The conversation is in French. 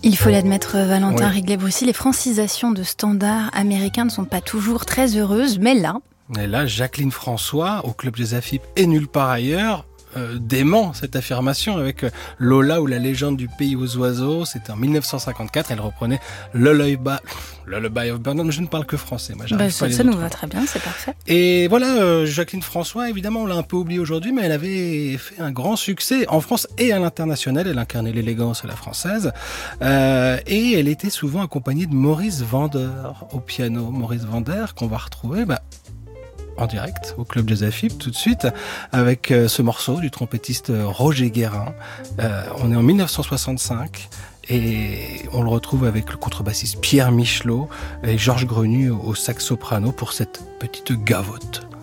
Il faut l'admettre, Valentin Oui. Riglet-Brussy, les francisations de standards américains ne sont pas toujours très heureuses, mais là... Et là, Jacqueline François, au Club des AFIP et nulle part ailleurs, dément cette affirmation avec Lola ou la légende du pays aux oiseaux. C'était en 1954, elle reprenait Lullaby of Bernard, mais je ne parle que français. Moi, ça nous va très bien, c'est parfait. Et voilà, Jacqueline François, évidemment, on l'a un peu oublié aujourd'hui, mais elle avait fait un grand succès en France et à l'international. Elle incarnait l'élégance à la française. Et elle était souvent accompagnée de Maurice Vander au piano. Maurice Vander, qu'on va retrouver en direct au Club des AFIP tout de suite avec ce morceau du trompettiste Roger Guérin. On est en 1965 et on le retrouve avec le contrebassiste Pierre Michelot et Georges Grenu au sax soprano pour cette petite gavotte.